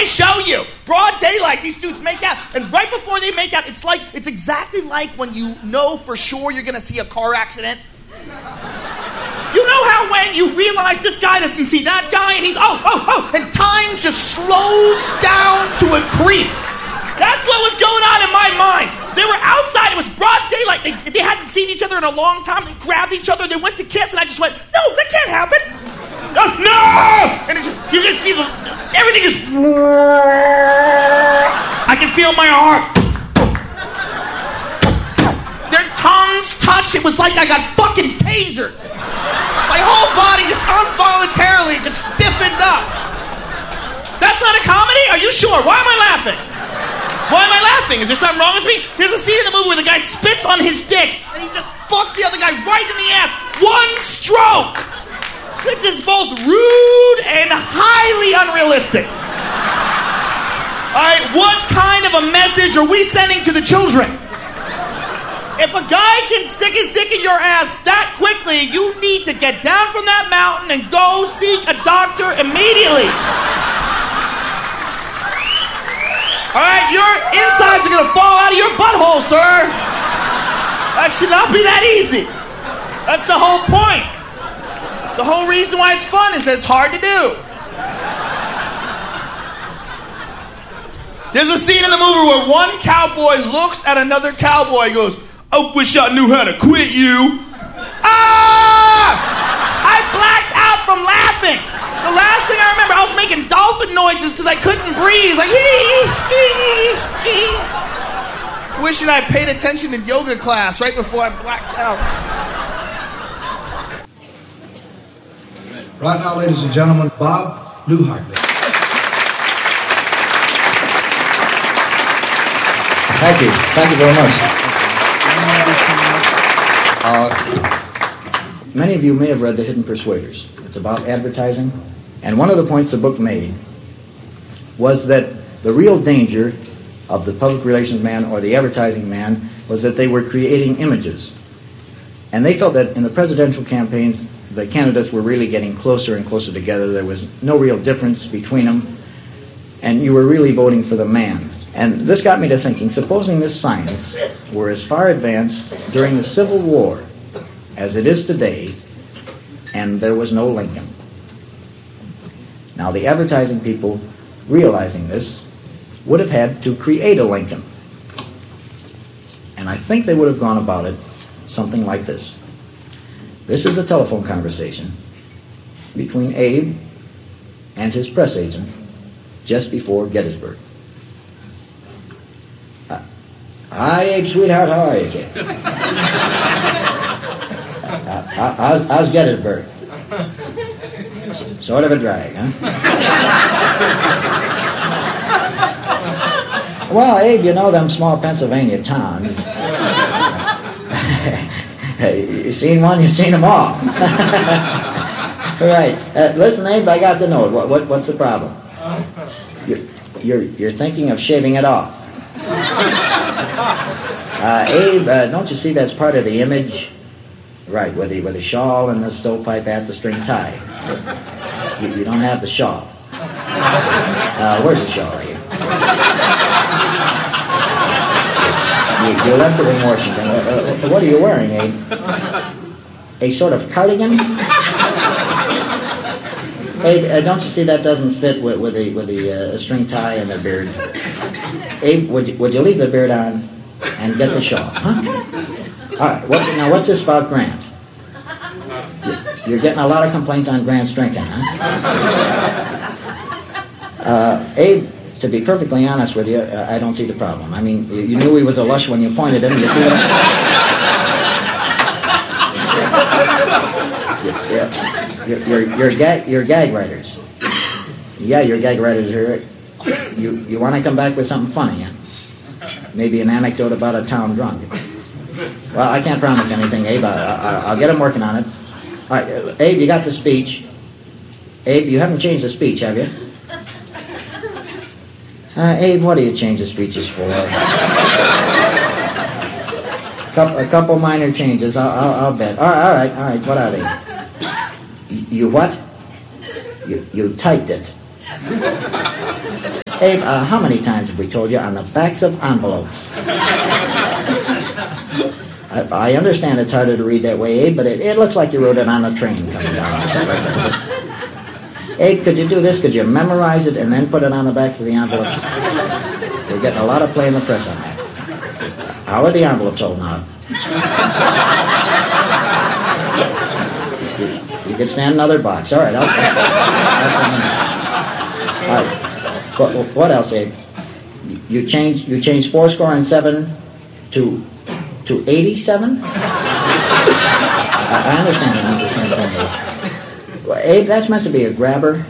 me show you. Broad daylight, these dudes make out. And right before they make out, it's exactly like when you know for sure you're going to see a car accident. You know how when you realize this guy doesn't see that guy and he's, and time just slows down to a creep. That's what was going on in my mind. They were outside, it was broad daylight. They hadn't seen each other in a long time. They grabbed each other, they went to kiss, and I just went, no, that can't happen. No! And it just, you just see everything is, I can feel my heart. Their tongues touched, it was like I got fucking tasered. My whole body just involuntarily just stiffened up. That's not a comedy? Are you sure? Why am I laughing? Why am I laughing? Is there something wrong with me? There's a scene in the movie where the guy spits on his dick and he just fucks the other guy right in the ass. One stroke! Which is both rude and highly unrealistic. Alright, what kind of a message are we sending to the children? If a guy can stick his dick in your ass that quickly, you need to get down from that mountain and go seek a doctor immediately. Alright, your insides are gonna fall out of your butthole, sir. That should not be that easy. That's the whole point. The whole reason why it's fun is that it's hard to do. There's a scene in the movie where one cowboy looks at another cowboy and goes, I wish I knew how to quit you. Ah! I blacked out from laughing. The last thing I remember, I was making dolphin noises because I couldn't breathe. Like, wishing I paid attention in yoga class right before I blacked out. Right now, ladies and gentlemen, Bob Newhart. Thank you. Thank you very much. Many of you may have read The Hidden Persuaders. It's about advertising. And one of the points the book made was that the real danger of the public relations man or the advertising man was that they were creating images. And they felt that in the presidential campaigns, the candidates were really getting closer and closer together. There was no real difference between them. And you were really voting for the man. And this got me to thinking, supposing this science were as far advanced during the Civil War as it is today, and there was no Lincoln. Now, the advertising people, realizing this, would have had to create a Lincoln. And I think they would have gone about it something like this. This is a telephone conversation between Abe and his press agent just before Gettysburg. Hi, Abe, sweetheart, how are you, kid? How's Gettysburg? Sort of a drag, huh? Well, Abe, you know them small Pennsylvania towns. You seen one, you seen them all. Right. Listen, Abe, I got the note. What's the problem? You're thinking of shaving it off. Abe, don't you see that's part of the image? Right, with the shawl and the stovepipe hat, the string tie. You don't have the shawl. Where's the shawl, Abe? You left it in Washington. What are you wearing, Abe? A sort of cardigan? Abe, don't you see that doesn't fit with the string tie and the beard? Abe, would you leave the beard on and get the shawl, huh? All right, now what's this about Grant? You're getting a lot of complaints on Grant's drinking, huh? Abe, to be perfectly honest with you, I don't see the problem. I mean, you knew he was a lush when you pointed him. You see what You're gag writers. Yeah, you're gag writers. You want to come back with something funny, huh? Maybe an anecdote about a town drunk. Well, I can't promise anything, Abe. I'll get him working on it. All right, Abe, you got the speech. Abe, you haven't changed the speech, have you? Abe, what do you change the speeches for? A couple minor changes, I'll bet. All right. What are they? You what? You typed it. Abe, how many times have we told you on the backs of envelopes? I understand it's harder to read that way, Abe, but it looks like you wrote it on the train coming down or something like that. Abe, could you do this? Could you memorize it and then put it on the backs of the envelopes? We're getting a lot of play in the press on that. How are the envelopes holding out? You could stand another box. All right, I'll all right. What else, Abe? You changed 7 to 87? I understand it's not the same thing, Abe. Well, Abe, that's meant to be a grabber.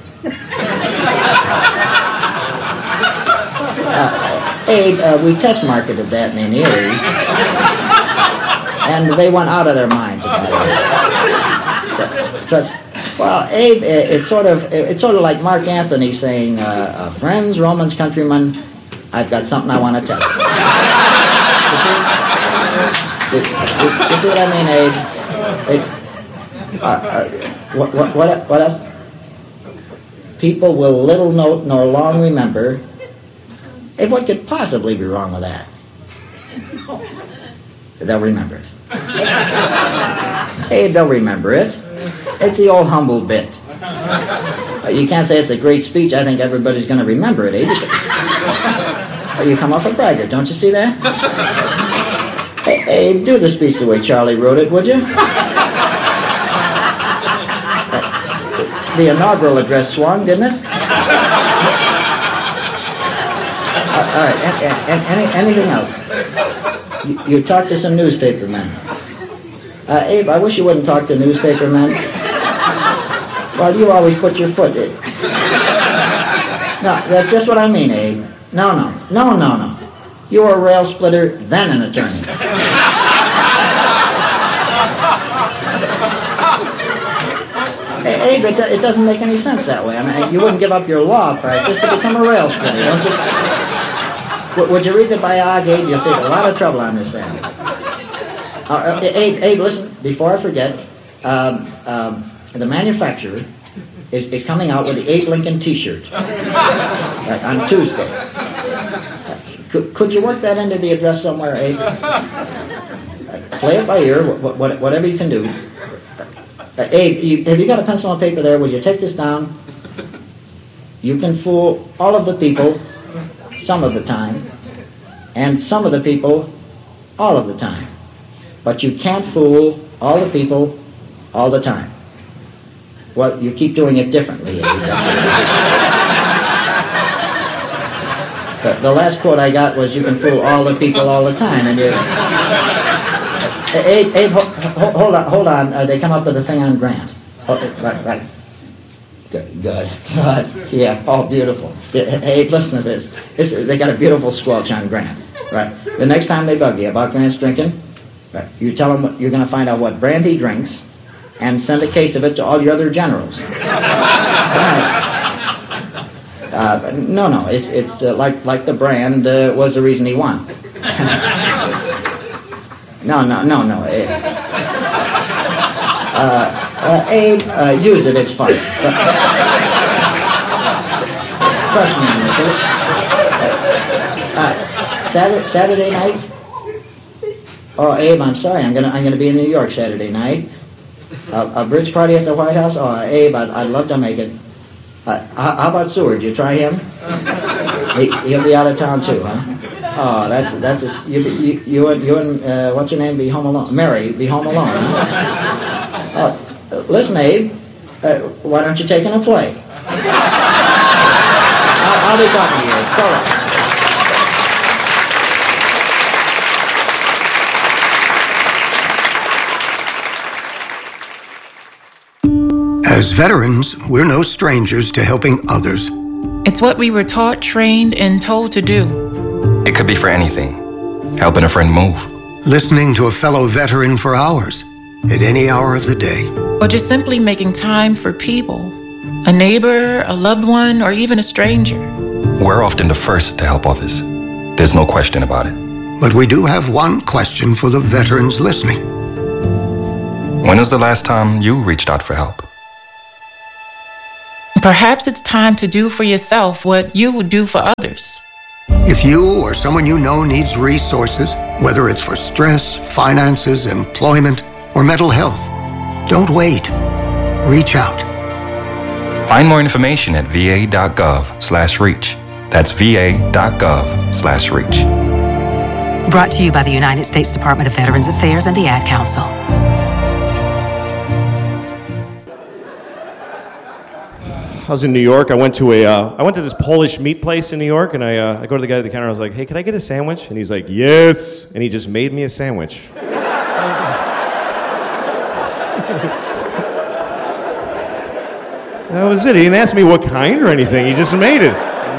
Abe, we test marketed that in Erie, and they went out of their minds about it. Well, Abe, it's sort of like Mark Anthony saying, "Friends, Romans, countrymen, I've got something I want to tell you." You see what I mean, Abe? What else? People will little note nor long remember. Abe, what could possibly be wrong with that? They'll remember it. Abe, they'll remember it. It's the old humble bit. You can't say it's a great speech. I think everybody's going to remember it, Abe. You come off a braggart, don't you see that? Hey, Abe, do the speech the way Charlie wrote it, would you? The inaugural address swung, didn't it? All right, anything else? You talked to some newspapermen. Abe, I wish you wouldn't talk to newspapermen. Well, you always put your foot in. No, that's just what I mean, Abe. No. You were a rail splitter, then an attorney. Hey, Abe, it doesn't make any sense that way. I mean, you wouldn't give up your law practice to become a rail splitter, don't you? Would you read the biog, Abe? You'll save a lot of trouble on this end. Abe, listen, before I forget, the manufacturer is coming out with the Abe Lincoln T-shirt on Tuesday. Could you work that into the address somewhere, Abe? Play it by ear, whatever you can do. Abe, have you got a pencil and paper there? Would you take this down? You can fool all of the people some of the time, and some of the people all of the time. But you can't fool all the people all the time. Well, you keep doing it differently, Abe. The last quote I got was, "You can fool all the people all the time," and you... Abe, hold on. They come up with a thing on Grant. Oh, right. Good. Yeah, beautiful. Abe, listen to this. They got a beautiful squelch on Grant. Right. The next time they bug you about Grant's drinking, right, you tell them you're going to find out what brand he drinks, and send a case of it to all your other generals. Right. No. It's like the brand was the reason he won. No. Abe, use it. It's fun. Trust me on this. Saturday night. Oh, Abe, I'm sorry. I'm gonna be in New York Saturday night. A bridge party at the White House. Oh, Abe, I'd love to make it. How about Seward? You try him? He'll be out of town too, huh? Oh, that's you and what's your name? Be home alone. Mary, be home alone. Huh? Listen, Abe. Why don't you take in a play? I'll be talking to you. Go on. As veterans, we're no strangers to helping others. It's what we were taught, trained, and told to do. It could be for anything. Helping a friend move. Listening to a fellow veteran for hours, at any hour of the day. Or just simply making time for people. A neighbor, a loved one, or even a stranger. We're often the first to help others. There's no question about it. But we do have one question for the veterans listening. When was the last time you reached out for help? perhaps it's time to do for yourself what you would do for others. If you or someone you know needs resources, whether it's for stress, finances, employment, or mental health, don't wait. Reach out. Find more information at va.gov/reach. That's va.gov/reach. Brought to you by the United States Department of Veterans Affairs and the Ad Council. I was in New York. I went to this Polish meat place in New York, and I go to the guy at the counter. I was like, "Hey, can I get a sandwich?" And he's like, "Yes." And he just made me a sandwich. That was it. He didn't ask me what kind or anything. He just made it.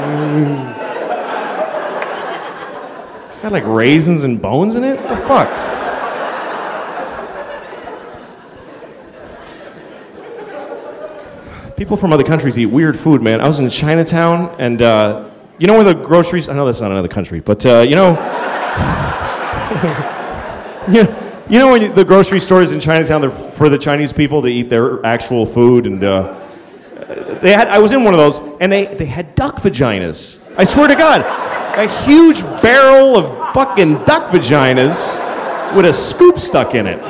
It's got like raisins and bones in it. What the fuck? People from other countries eat weird food, man. I was in Chinatown, and you know where the groceries... I know that's not another country, but you know... you know when the grocery stores in Chinatown, they're for the Chinese people to eat their actual food, and I was in one of those, and they had duck vaginas. I swear to God. A huge barrel of fucking duck vaginas with a scoop stuck in it.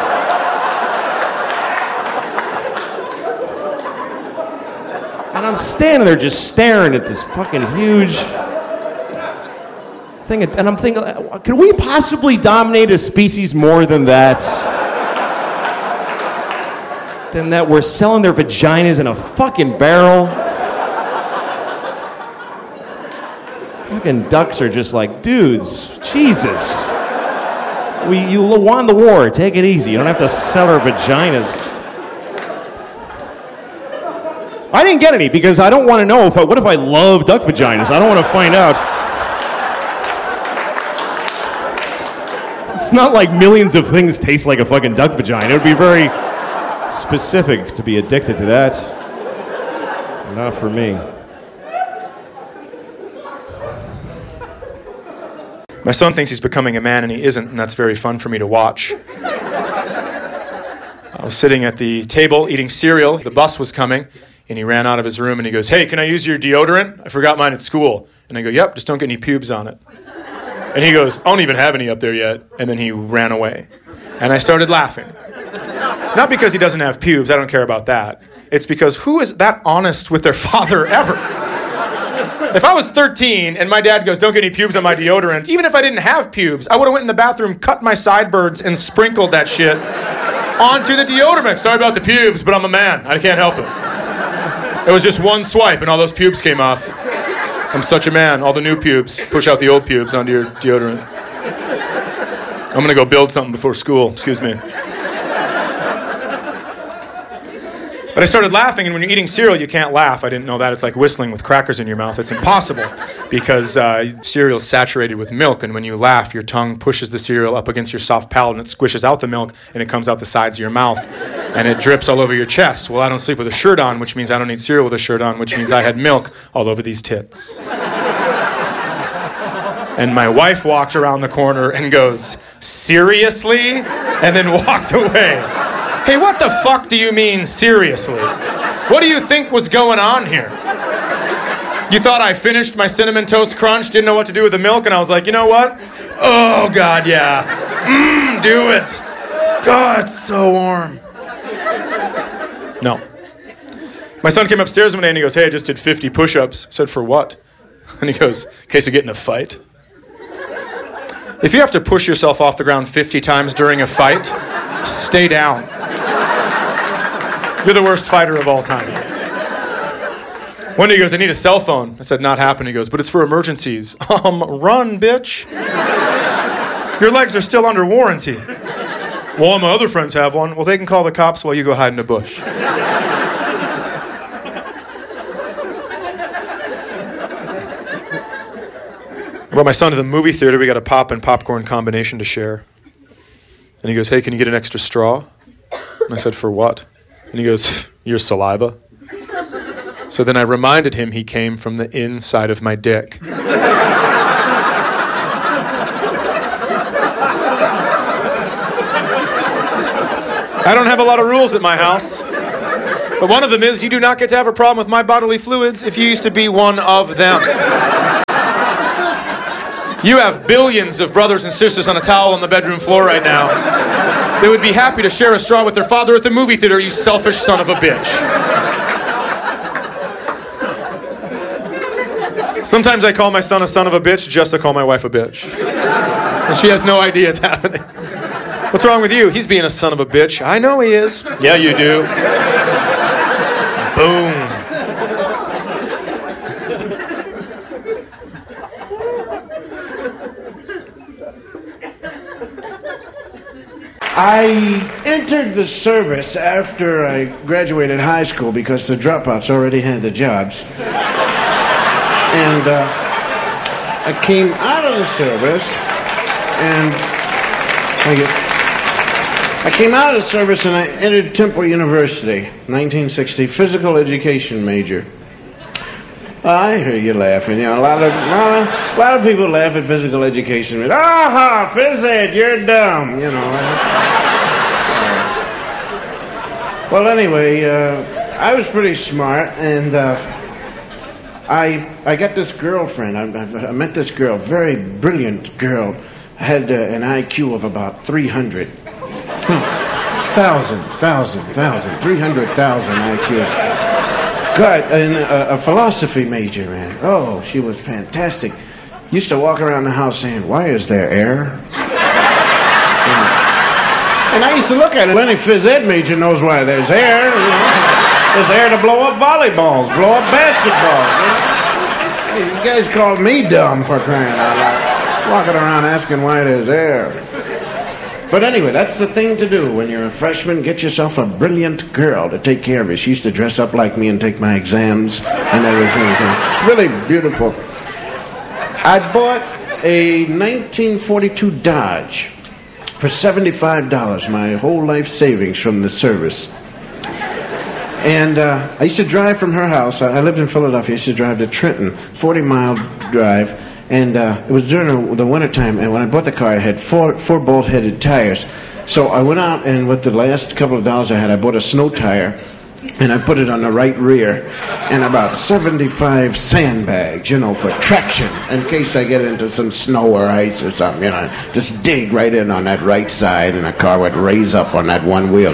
And I'm standing there just staring at this fucking huge thing, and I'm thinking, could we possibly dominate a species more than that? Than that we're selling their vaginas in a fucking barrel? Fucking ducks are just like, dudes, Jesus. You won the war, take it easy. You don't have to sell our vaginas. I didn't get any because I don't want to know what if I love duck vaginas? I don't want to find out. It's not like millions of things taste like a fucking duck vagina. It would be very specific to be addicted to that. Not for me. My son thinks he's becoming a man and he isn't, and that's very fun for me to watch. I was sitting at the table eating cereal. The bus was coming. And he ran out of his room and he goes, "Hey, can I use your deodorant? I forgot mine at school." And I go, "Yep, just don't get any pubes on it." And he goes, "I don't even have any up there yet." And then he ran away. And I started laughing. Not because he doesn't have pubes, I don't care about that. It's because who is that honest with their father ever? If I was 13 and my dad goes, "Don't get any pubes on my deodorant," even if I didn't have pubes, I would have went in the bathroom, cut my sideburns, and sprinkled that shit onto the deodorant. "Sorry about the pubes, but I'm a man. I can't help it. It was just one swipe and all those pubes came off. I'm such a man. All the new pubes. Push out the old pubes onto your deodorant. I'm gonna go build something before school. Excuse me." But I started laughing, and when you're eating cereal, you can't laugh. I didn't know that. It's like whistling with crackers in your mouth. It's impossible because cereal is saturated with milk, and when you laugh, your tongue pushes the cereal up against your soft palate, and it squishes out the milk, and it comes out the sides of your mouth, and it drips all over your chest. Well, I don't sleep with a shirt on, which means I don't eat cereal with a shirt on, which means I had milk all over these tits. And my wife walked around the corner and goes, "Seriously?" And then walked away. Hey, what the fuck do you mean, seriously? What do you think was going on here? You thought I finished my Cinnamon Toast Crunch, didn't know what to do with the milk, and I was like, you know what? Oh, God, yeah. Do it. God, it's so warm. No. My son came upstairs one day and he goes, "Hey, I just did 50 push-ups." I said, "For what?" And he goes, "In case you get in a fight." If you have to push yourself off the ground 50 times during a fight, stay down. You're the worst fighter of all time. One day he goes, "I need a cell phone." I said, "Not happening." He goes, "But it's for emergencies." Run, bitch. Your legs are still under warranty. "Well, all my other friends have one." "Well, they can call the cops while you go hide in a bush." I brought my son to the movie theater. We got a pop and popcorn combination to share. And he goes, "Hey, can you get an extra straw?" And I said, "For what?" And he goes, "Your saliva." So then I reminded him he came from the inside of my dick. I don't have a lot of rules at my house. But one of them is, you do not get to have a problem with my bodily fluids if you used to be one of them. You have billions of brothers and sisters on a towel on the bedroom floor right now. They would be happy to share a straw with their father at the movie theater, you selfish son of a bitch. Sometimes I call my son a son of a bitch just to call my wife a bitch. And she has no idea it's happening. What's wrong with you? He's being a son of a bitch. I know he is. Yeah, you do. Boom. I entered the service after I graduated high school because the dropouts already had the jobs. And I came out of the service and I came out of the service and I entered Temple University, 1960, physical education major. I hear you laughing. You know, a lot of people laugh at physical education. Ah, phys ed, you're dumb. You know. Well, anyway, I was pretty smart, and I got this girlfriend. I met this girl, very brilliant girl. Had an IQ of about 300. 300,000 IQ. God, and a philosophy major, man. Oh, she was fantastic. Used to walk around the house saying, "Why is there air?" And I used to look at it. Any phys ed major knows why there's air. You know? There's air to blow up volleyballs, blow up basketballs. You know? Hey, you guys called me dumb for crying out loud. Walking around asking why there's air. But anyway, that's the thing to do when you're a freshman. Get yourself a brilliant girl to take care of you. She used to dress up like me and take my exams and everything. It's really beautiful. I bought a 1942 Dodge for $75, my whole life savings from the service. And I used to drive from her house. I lived in Philadelphia. I used to drive to Trenton, 40-mile drive. And it was during the wintertime, and when I bought the car, it had four bolt-headed tires. So I went out, and with the last couple of dollars I had, I bought a snow tire, and I put it on the right rear, and about 75 sandbags, you know, for traction, in case I get into some snow or ice or something, you know. Just dig right in on that right side, and the car would raise up on that one wheel.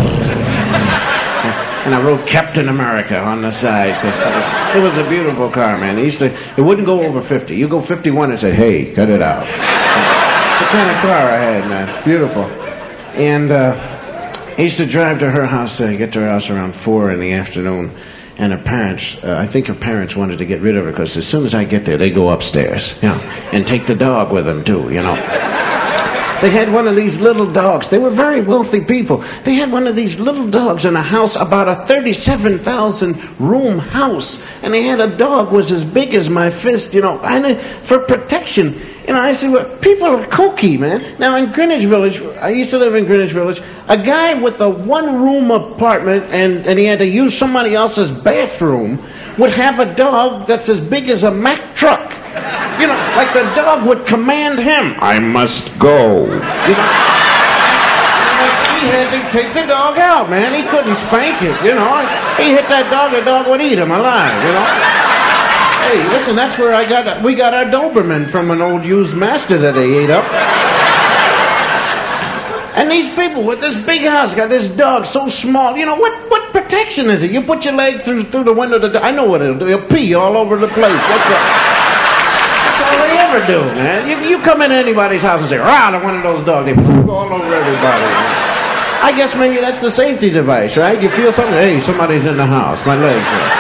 And I wrote Captain America on the side because it was a beautiful car, man. It wouldn't go over 50. You go 51 and say, "Hey, cut it out." It's the kind of car I had, man. Beautiful. And I used to drive to her house, get to her house around 4 in the afternoon. And her parents, I think her parents wanted to get rid of her because as soon as I get there, they go upstairs, you know, and take the dog with them too, you know. They had one of these little dogs. They were very wealthy people. They had one of these little dogs in a house, about a 37,000 room house. And they had a dog was as big as my fist, you know, and for protection. You know, I said, well, people are kooky, man. Now, in Greenwich Village, I used to live in Greenwich Village, a guy with a one-room apartment and he had to use somebody else's bathroom would have a dog that's as big as a Mack truck. You know, like the dog would command him, "I must go." You know? He had to take the dog out, man. He couldn't spank it, you know. He hit that dog, the dog would eat him alive, you know. Hey, listen, that's where we got our Doberman from an old used master that they ate up. And these people with this big house got this dog so small. You know, what protection is it? You put your leg through the window of the dog. I know what it'll do. It'll pee all over the place. That's all they ever do, man. You come into anybody's house and say, "Rah," to one of those dogs, they poop all over everybody. I guess maybe that's the safety device, right? You feel something, hey, somebody's in the house. My legs are...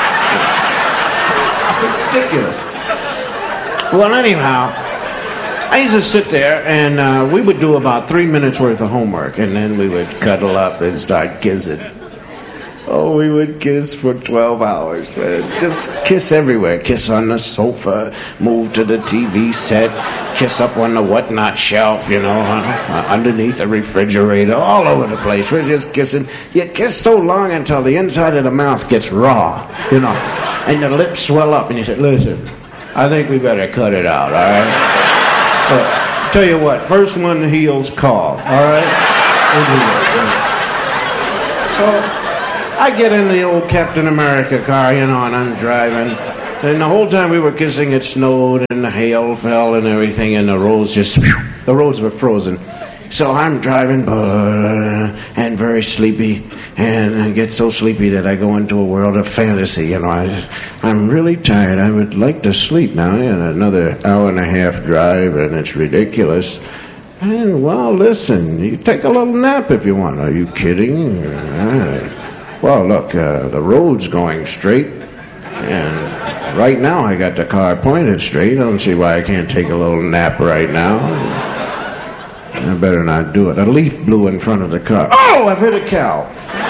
It's ridiculous. Well, anyhow, I used to sit there and we would do about 3 minutes worth of homework and then we would cuddle up and start kissing. Oh, we would kiss for 12 hours, man. Just kiss everywhere. Kiss on the sofa, move to the TV set, kiss up on the whatnot shelf, you know, underneath the refrigerator, all over the place. We're just kissing. You kiss so long until the inside of the mouth gets raw, you know, and the lips swell up, and you say, "Listen, I think we better cut it out, all right? But tell you what, first one heals call, all right? We'll do that. So I get in the old Captain America car, and I'm driving. And the whole time we were kissing, it snowed and the hail fell and everything, and the roads were frozen. So I'm driving and very sleepy, and I get so sleepy that I go into a world of fantasy. I'm really tired. I would like to sleep now. Another hour and a half drive, and it's ridiculous. And, well, listen, you take a little nap if you want. Are you kidding? Well, look, the road's going straight, and right now I got the car pointed straight. I don't see why I can't take a little nap right now. I better not do it. A leaf blew in front of the car. Oh, I've hit a cow.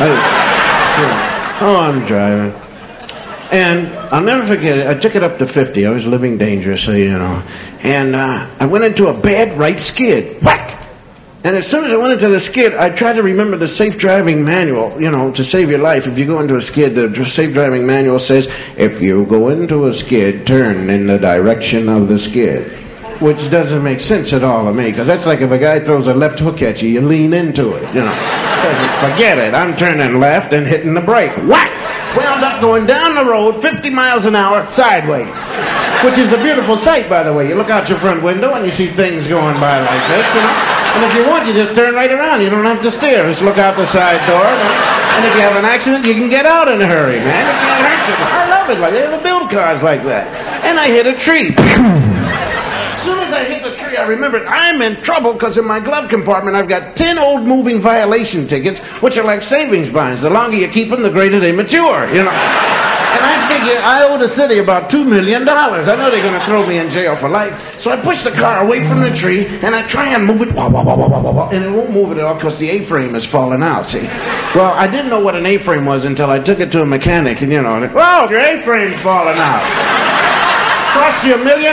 I'm driving. And I'll never forget it. I took it up to 50. I was living dangerously, And I went into a bad right skid. Whack! And as soon as I went into the skid, I tried to remember the safe driving manual, to save your life. If you go into a skid, the safe driving manual says, if you go into a skid, turn in the direction of the skid. Which doesn't make sense at all to me, because that's like if a guy throws a left hook at you, you lean into it, So forget it. I'm turning left and hitting the brake. Whack! Wound up going down the road 50 miles an hour sideways, which is a beautiful sight, by the way. You look out your front window and you see things going by like this, And if you want, you just turn right around. You don't have to steer. Just look out the side door. And if you have an accident, you can get out in a hurry, man. It can't hurt you. I love it. They ever build cars like that. And I hit a tree. As soon as I hit the tree, I remembered I'm in trouble because in my glove compartment I've got 10 old moving violation tickets, which are like savings bonds. The longer you keep them, the greater they mature, And I figure I owe the city about $2 million. I know they're going to throw me in jail for life. So I push the car away from the tree, and I try and move it, and it won't move it at all because the A-frame is falling out, see? Well, I didn't know what an A-frame was until I took it to a mechanic, and whoa, your A-frame's falling out. Cost you $1 million.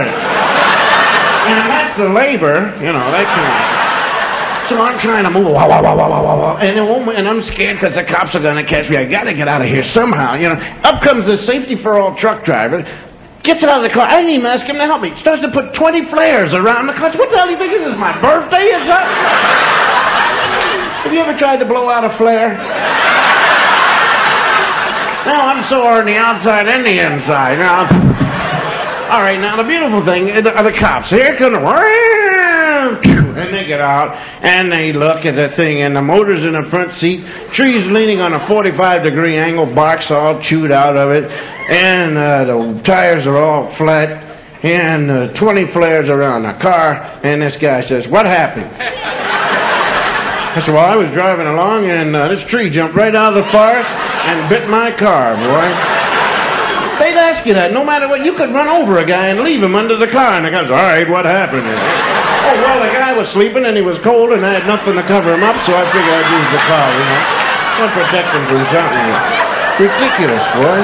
And that's the labor, that kind of. So I'm trying to move, and it won't, and I'm scared because the cops are going to catch me. I got to get out of here somehow, Up comes the safety for all truck driver, gets out of the car. I didn't even ask him to help me. Starts to put 20 flares around the car. What the hell do you think this is, my birthday or something? Have you ever tried to blow out a flare? Now I'm sore on the outside and the inside. All right, now the beautiful thing are the cops. Here come the... And they get out, and they look at the thing, and the motor's in the front seat, tree's leaning on a 45-degree angle, bark's all chewed out of it, and the tires are all flat, and 20 flares around the car, and this guy says, what happened? I said, well, I was driving along, and this tree jumped right out of the forest and bit my car, boy. They'd ask you that, no matter what. You could run over a guy and leave him under the car, and the guy goes, all right, what happened? Oh, well, the guy was sleeping, and he was cold, and I had nothing to cover him up, so I figured I'd use the car, I'd protect him from something. Ridiculous,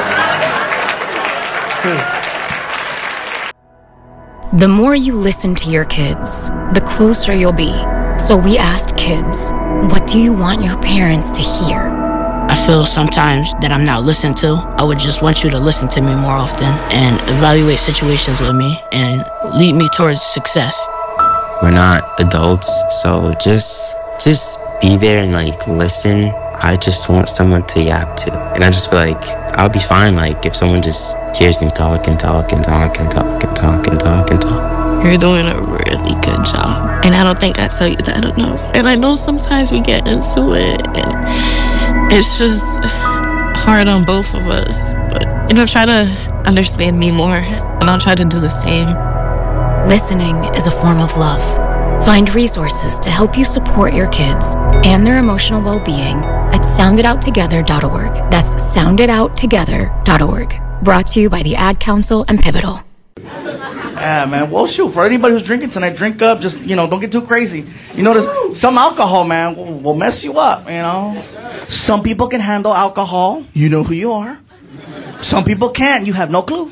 boy. The more you listen to your kids, the closer you'll be. So we asked kids, what do you want your parents to hear? I feel sometimes that I'm not listened to. I would just want you to listen to me more often and evaluate situations with me and lead me towards success. We're not adults, so just be there and listen. I just want someone to yap to. And I just feel like I'll be fine if someone just hears me talk and talk and talk and talk and talk and talk and talk. You're doing a really good job. And I don't think I tell you that enough. And I know sometimes we get into it and it's just hard on both of us. But, try to understand me more and I'll try to do the same. Listening is a form of love. Find resources to help you support your kids and their emotional well-being at soundidouttogether.org. That's soundidouttogether.org. Brought to you by the Ad Council and Pivotal. Yeah, man. Well, shoot, for anybody who's drinking tonight, drink up. Just, don't get too crazy. Some alcohol, man, will mess you up, Some people can handle alcohol. You know who you are. Some people can't. You have no clue.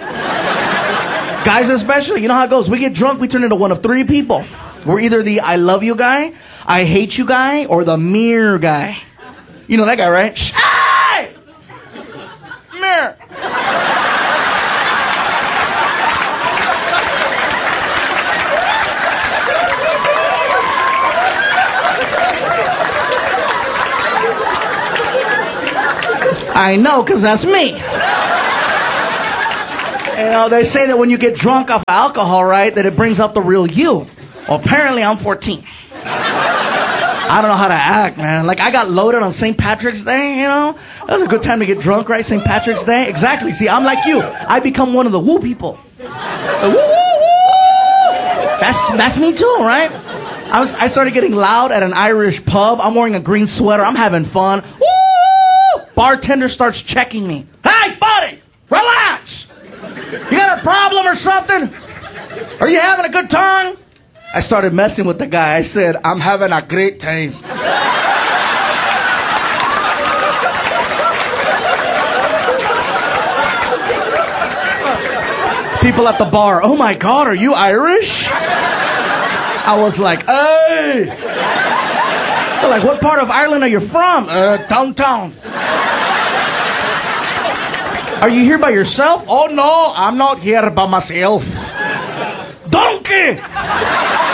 Guys especially, you know how it goes. We get drunk, we turn into one of three people. We're either the I love you guy, I hate you guy, or the mirror guy. You know that guy, right? Hey! Mirror. I know, because that's me. You know, they say that when you get drunk off alcohol, right, that it brings out the real you. Well, apparently I'm 14. I don't know how to act, man. Like, I got loaded on St. Patrick's Day, you know? That was a good time to get drunk, right? St. Patrick's Day. Exactly. See, I'm like you. I become one of the woo people. The woo, woo, woo. That's me too, right? I started getting loud at an Irish pub. I'm wearing a green sweater. I'm having fun. Woo! Bartender starts checking me. Hey, buddy, relax. You got a problem or something? Are you having a good time? I started messing with the guy. I said, I'm having a great time. People at the bar, oh my God, are you Irish? I was like, hey. They're like, what part of Ireland are you from? Downtown. Are you here by yourself? Oh no, I'm not here by myself. Donkey!